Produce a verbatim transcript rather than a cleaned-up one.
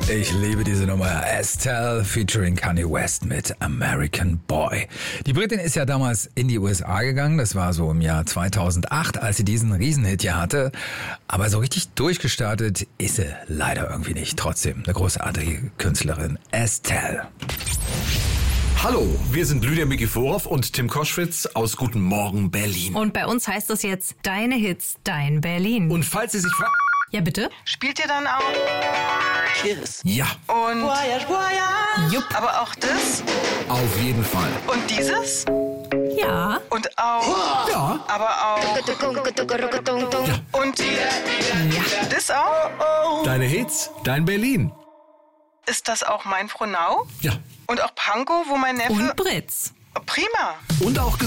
Ich liebe diese Nummer. Estelle featuring Kanye West mit American Boy. Die Britin ist ja damals in die U S A gegangen. Das war so im Jahr zweitausendacht, als sie diesen Riesenhit hier hatte. Aber so richtig durchgestartet ist sie leider irgendwie nicht. Trotzdem eine großartige Künstlerin. Estelle. Hallo, wir sind Lydia Mikiforov und Tim Koschwitz aus Guten Morgen Berlin. Und bei uns heißt das jetzt Deine Hits, Dein Berlin. Und falls Sie sich fragen... Ja, bitte? Spielt ihr dann auch Kiss? Ja, Und Jupp. Aber auch das? auf jeden Fall. Und dieses? Ja. Und auch? Ja. Aber auch? Ja. Und ja. Das auch? Deine Hits, dein Berlin. Ist das auch mein Frohnau? Ja. Und auch Pankow, wo mein Neffe... Und Britz. Prima. Und auch